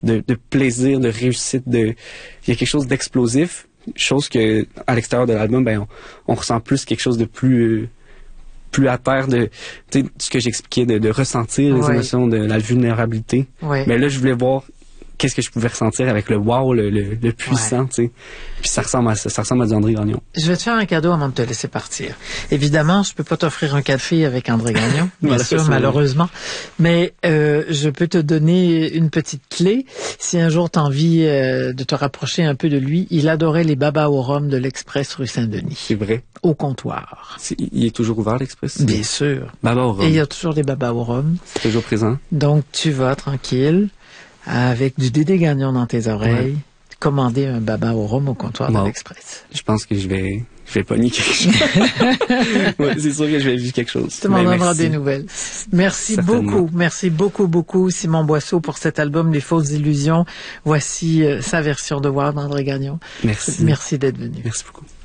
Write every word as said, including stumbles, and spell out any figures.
de, de plaisir, de réussite, de, il y a quelque chose d'explosif, chose que à l'extérieur de l'album, ben, on, on ressent plus quelque chose de plus, plus à terre, de, tu sais, ce que j'expliquais, de, de ressentir les ouais. émotions, de la vulnérabilité. Ouais. Mais là, je voulais voir qu'est-ce que je pouvais ressentir avec le wow, le, le, le puissant, ouais. tu sais. Puis ça ressemble à ça, ça ressemble à du André Gagnon. Je vais te faire un cadeau avant de te laisser partir. Évidemment, je peux pas t'offrir un café avec André Gagnon, bien sûr, malheureusement. Mais euh, je peux te donner une petite clé. Si un jour tu as envie euh, de te rapprocher un peu de lui, il adorait les babas au rhum de l'Express rue Saint-Denis. C'est vrai. Au comptoir. C'est, il est toujours ouvert, l'Express? Bien sûr. Babas au rhum. Et il y a toujours des babas au rhum. C'est toujours présent. Donc, tu vas tranquille, avec du Dédé Gagnon dans tes oreilles, ouais. commander un baba au rhum au comptoir bon. de l'Express. Je pense que je vais, je vais pogner quelque chose. ouais, c'est sûr que je vais vivre quelque chose. Tu m'en donneras des nouvelles. Merci Certainement. beaucoup, merci beaucoup, beaucoup, Simon Boisseau, pour cet album Les Fausses Illusions. Voici euh, sa version de Wow d'André Gagnon. Merci. Merci d'être venu. Merci beaucoup.